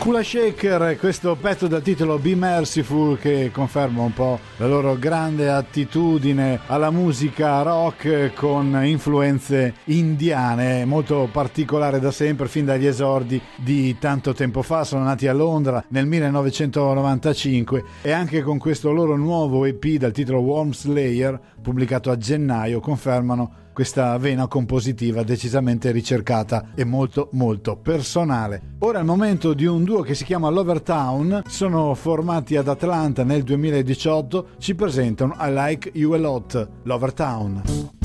Kula Shaker, questo pezzo dal titolo Be Merciful, che conferma un po' la loro grande attitudine alla musica rock con influenze indiane, molto particolare da sempre, fin dagli esordi di tanto tempo fa. Sono nati a Londra nel 1995 e anche con questo loro nuovo EP dal titolo Worm Slayer, pubblicato a gennaio, confermano questa vena compositiva decisamente ricercata e molto molto personale. Ora è il momento di un duo che si chiama Lovertown, sono formati ad Atlanta nel 2018, ci presentano I Like You A Lot, Lovertown.